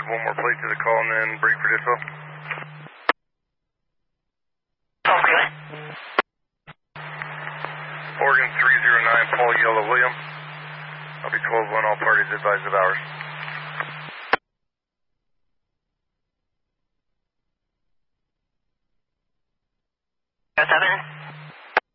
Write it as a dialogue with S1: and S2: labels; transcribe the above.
S1: add one more plate to the call and then break for dispo. Oregon 309, Paul Yellow William. I'll be 12-1, all parties advised of hours.
S2: Seven.